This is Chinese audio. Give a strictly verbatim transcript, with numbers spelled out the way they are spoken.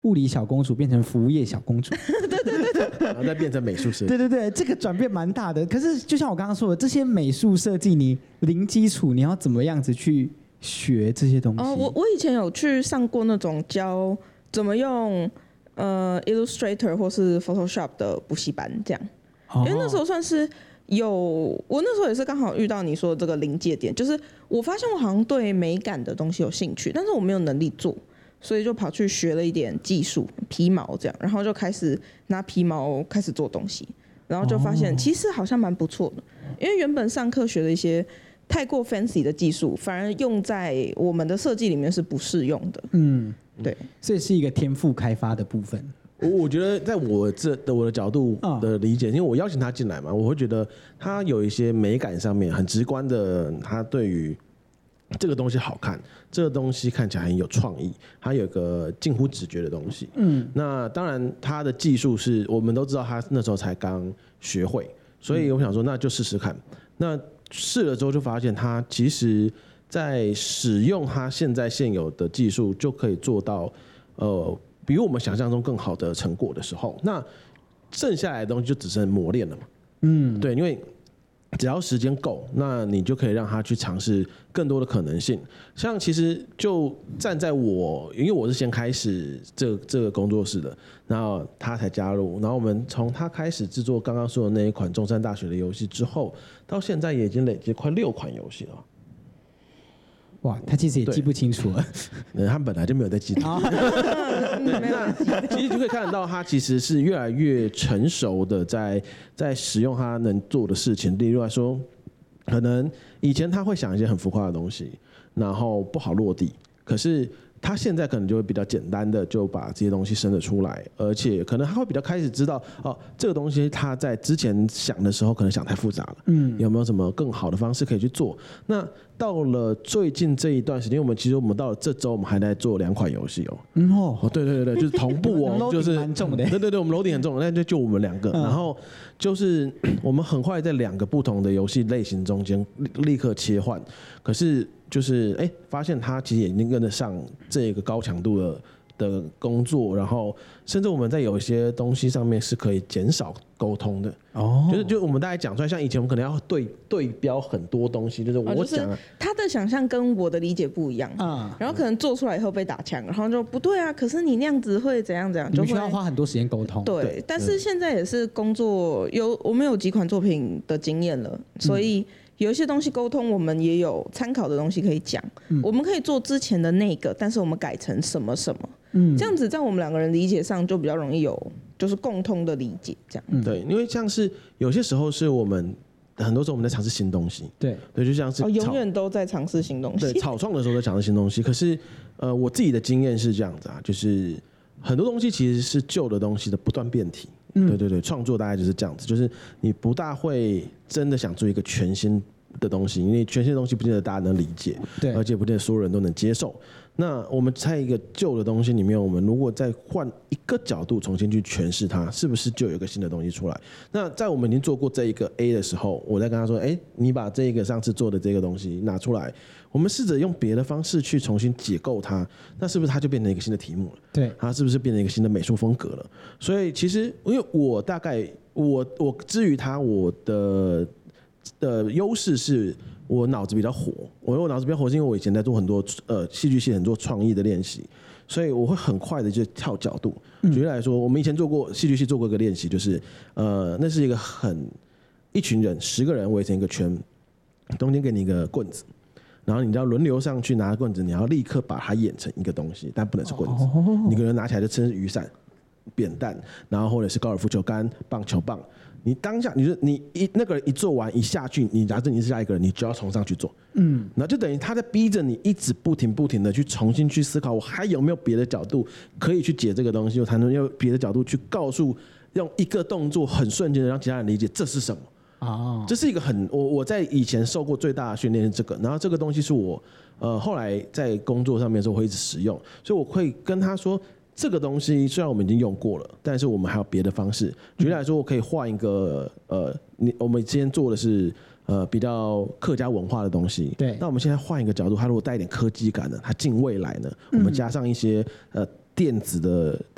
物理小公主变成服务业小公主， 对对对对， 然后再变成美术设计。 对对对，这个转变蛮大的。可是就像我刚刚说的，这些美术设计你零基础，你要怎么样子去学这些东西？ 哦，我我以前有去上过那种教怎么用呃 Illustrator 或是 Photoshop 的补习班，这样， 哦、 因为那时候算是有，我那时候也是刚好遇到你说的这个临界点，就是我发现我好像对美感的东西有兴趣，但是我没有能力做，所以就跑去学了一点技术，皮毛这样，然后就开始拿皮毛开始做东西，然后就发现其实好像蛮不错的，因为原本上课学的一些太过 fancy 的技术，反而用在我们的设计里面是不适用的。 嗯， 对， 所以是一个天赋开发的部分。 我我觉得在我这的我的角度的理解，因为我邀请他进来嘛，我会觉得他有一些美感上面很直观的，他对于这个东西好看，这个东西看起来很有创意，他有个近乎直觉的东西。嗯，那当然他的技术是我们都知道，他那时候才刚学会，所以我想说那就试试看。那试了之后就发现，他其实在使用他现在现有的技术，就可以做到呃。比我们想象中更好的成果的时候，那剩下来的东西就只剩磨练了嘛。嗯，对，因为只要时间够，那你就可以让他去尝试更多的可能性。像其实就站在我，因为我是先开始这这个工作室的，然后他才加入，然后我们从他开始制作刚刚说的那一款中山大学的游戏之后，到现在也已经累积快六款游戏了。 哇，他其实也记不清楚了， 他本来就没有在记得。那其实就可以看得到，他其实是越来越成熟的在在使用他能做的事情。例如来说，可能以前他会想一些很浮夸的东西，然后不好落地，可是他现在可能就会比较简单的就把这些东西生得出来，而且可能他会比较开始知道哦，这个东西他在之前想的时候可能想太复杂了，嗯，有没有什么更好的方式可以去做？那到了最近这一段时间，我们其实我们到了这周，我们还在做两款游戏哦。 嗯哦， 哦，对对对对，就是同步哦，就是蛮重的。 对对对，我们楼顶很重，但就就我们两个，嗯、然后就是我们很快在两个不同的游戏类型中间立刻切换，可是就是哎，发现他其实已经跟得上这个高强度的的工作，然后甚至我们在有一些东西上面是可以减少沟通的。哦，就是就我们大概讲出来，像以前我们可能要对对标很多东西，就是我讲、哦就是、 他的想象跟我的理解不一样，嗯，然后可能做出来以后被打枪，然后就不对啊，可是你那样子会怎样怎样，就会需要花很多时间沟通。 对，对但是现在也是工作有我们有几款作品的经验了，所以有一些东西沟通，我们也有参考的东西可以讲、嗯。我们可以做之前的那个，但是我们改成什么什么，嗯，这样子在我们两个人理解上就比较容易有就是共通的理解，这样。 嗯，对，因为像是有些时候是我们很多时候我们在尝试新东西， 对对，就像是、 哦、永远都在尝试新东西。 对，草创的时候在尝试新东西，可是呃，我自己的经验是这样子啊，就是很多东西其实是旧的东西的不断变体。嗯、对对对，创作大概就是这样子，就是你不大会真的想做一个全新的东西，因为全新的东西不见得大家能理解，对，而且不见得所有人都能接受。那我们在一个旧的东西里面，我们如果再换一个角度重新去诠释它，是不是就有一个新的东西出来？那在我们已经做过这一个 A 的时候，我再跟他说：“哎，你把这个上次做的这个东西拿出来，我们试着用别的方式去重新解构它，那是不是它就变成一个新的题目了？ 对， 它是不是变成一个新的美术风格了？所以其实，因为我大概我我至于它，我的的优势是。”我脑子比较活，我我脑子比较活是因为我以前在做很多呃戏剧系很多创意的练习，所以我会很快的就跳角度。举例来说，我们以前做过戏剧系做过一个练习，就是呃那是一个很一群人十个人围成一个圈，中间给你一个棍子，然后你要轮流上去拿棍子，你要立刻把它演成一个东西，但不能是棍子，你可能拿起来就称雨伞、扁担，然后或者是高尔夫球杆、棒球棒。你当下，你就你一那个人一做完一下去，你假设你是下一个人，你就要冲上去做，嗯，那就等于他在逼着你一直不停不停的去重新去思考，我还有没有别的角度可以去解这个东西，我才能用别的角度去告诉，用一个动作很瞬间的让其他人理解这是什么啊、哦，这是一个很我我在以前受过最大的训练是这个，然后这个东西是我呃后来在工作上面的时候会一直使用，所以我会跟他说。这个东西虽然我们已经用过了，但是我们还有别的方式。举例来说，我可以换一个呃，你我们今天做的是呃比较客家文化的东西，对。那我们现在换一个角度，它如果带一点科技感呢，它近未来呢，我们加上一些呃电子的